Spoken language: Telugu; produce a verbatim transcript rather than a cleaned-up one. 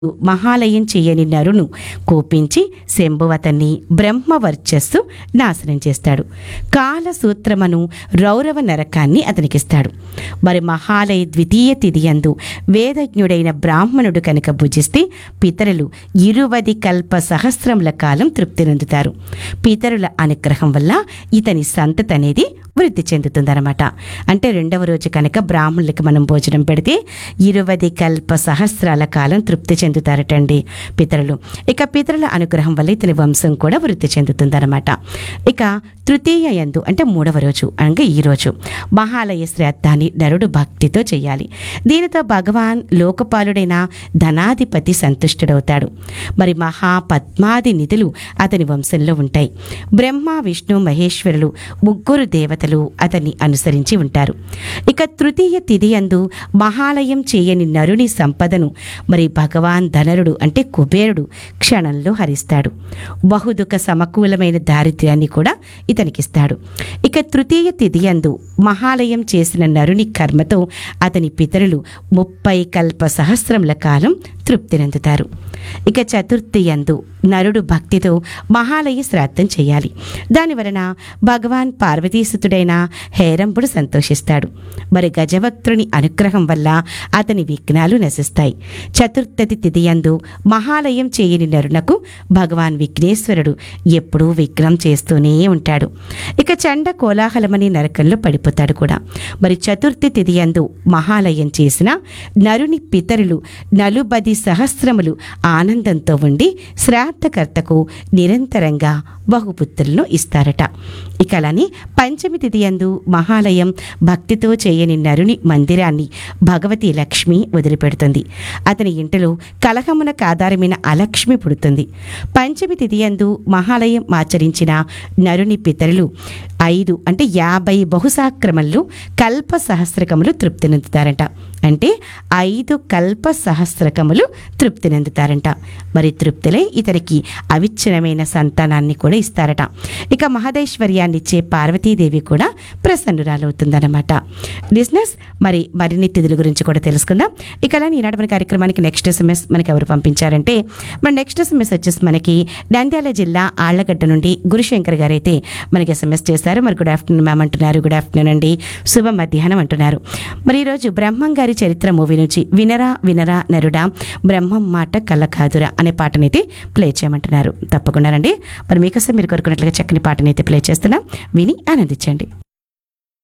మహాలయం చేయని నరును కోపించి శంభువతన్ని బ్రహ్మ వర్చస్సు నాశనం చేస్తాడు. కాలసూత్రమను రౌరవ నరకాన్ని అతనికిస్తాడు. మరి మహాలయ ద్వితీయ తిథియందు వేదజ్ఞుడైన బ్రాహ్మణుడు కనుక భుజిస్తే పితరులు ఇరువది కల్ప సహస్రముల కాలం తృప్తి నొందుతారు. పితరుల అనుగ్రహం వల్ల ఇతని సంతతి అనేది వృద్ధి చెందుతుందన్నమాట. అంటే రెండవ రోజు కనుక బ్రాహ్మణులకి మనం భోజనం పెడితే ఇరువది కల్ప సహస్రాల కాలం తృప్తి చెందుతారటండి పితరులు. ఇక పితరుల అనుగ్రహం వల్ల ఇతని వంశం కూడా వృద్ధి చెందుతుందన్నమాట. ఇక తృతీయ యందు అంటే మూడవ రోజు అనగా ఈ రోజు మహాలయ శ్రాద్ధాన్ని నరుడు భక్తితో చేయాలి. దీనితో భగవాన్ లోకపాలుడైన ధనాధిపతి సంతుష్టుడవుతాడు. మరి మహా పద్మాది నిధులు అతని వంశంలో ఉంటాయి. బ్రహ్మ విష్ణు మహేశ్వరులు ముగ్గురు దేవతలు అతన్ని అనుసరించి ఉంటారు. ఇక తృతీయ తిథియందు మహాలయం చేయని నరుని సంపదను మరి భగవాన్ ధనరుడు అంటే కుబేరుడు క్షణంలో హరిస్తాడు. బహుదుఖ సమకూలమైన దారిద్ర్యాన్ని కూడా ఇతనికిస్తాడు. ఇక తృతీయ తిథియందు మహాలయం చేసిన నరుని కర్మతో అతని పితరులు ముప్పై కల్ప సహస్రముల కాలం తృప్తి నందుతారు. ఇక చతుర్థి యందు నరుడు భక్తితో మహాలయ శ్రాద్ధం చేయాలి. దాని వలన భగవాన్ పార్వతీసుతుడైన హేరంబుడు సంతోషిస్తాడు. మరి గజవక్త్రుని అనుగ్రహం వల్ల అతని విఘ్నాలు నశిస్తాయి. చతుర్థి తిథియందు మహాలయం చేయని నరునకు భగవాన్ విఘ్నేశ్వరుడు ఎప్పుడూ విఘ్నం చేస్తూనే ఉంటాడు. ఇక చండ కోలాహలమని నరకంలో పడిపోతాడు కూడా. మరి చతుర్థి తిథియందు మహాలయం చేసిన నరుని పితరులు నలుబది సహస్రములు ఆనందంతో ఉండి శ్రాద్ధకర్తకు నిరంతరంగా బహుపుత్రులను ఇస్తారట. ఇక అలానే పంచమి తిథియందు మహాలయం భక్తితో చేయని నరుని మందిరాన్ని భగవతి లక్ష్మి వదిలిపెడుతుంది. అతని ఇంటిలో కలహమునకు ఆధారమైన అలక్ష్మి పుడుతుంది. పంచమి తిథియందు మహాలయం ఆచరించిన నరుని పితరులు ఐదు అంటే యాభై బహుసాక్రమంలో కల్ప సహస్రకములు తృప్తి నందుతారంట. అంటే ఐదు కల్ప సహస్రకములు తృప్తి నందుతారంట. మరి తృప్తిలే ఇతనికి అవిచ్ఛిన్నమైన సంతానాన్ని కూడా ఇస్తారట. ఇక మహదేశ్వర్యాన్ని ఇచ్చే పార్వతీదేవి కూడా ప్రసన్నురాలవుతుందన్నమాట. బిజినెస్ మరి మరిన్ని తిథుల గురించి కూడా తెలుసుకుందాం. ఇక అలా ఈనాడు మన కార్యక్రమానికి నెక్స్ట్ ఎస్ఎంఎస్ మనకి ఎవరు పంపించారంటే మన నెక్స్ట్ ఎస్ఎంఎస్ వచ్చేసి మనకి నంద్యాల జిల్లా ఆళ్లగడ్డ నుండి గురుశంకర్ గారు అయితే మనకి ఎస్ఎంఎస్ చేశారు. మరి గుడ్ ఆఫ్టర్నూన్ మ్యామ్ అంటున్నారు. గుడ్ ఆఫ్టర్నూన్ అండి, శుభ మధ్యాహ్నం అంటున్నారు. మరి ఈరోజు బ్రహ్మం గారి చరిత్ర మూవీ నుంచి వినరా వినరా నరుడా బ్రహ్మం మాట కళ్ళ కాదురా అనే పాటనైతే ప్లే చేయమంటున్నారు. తప్పకుండా రండి. మరి మీకోసం మీరు కోరుకున్నట్లుగా చక్కని పాటనైతే ప్లే చేస్తున్నాం, విని ఆనందించండి.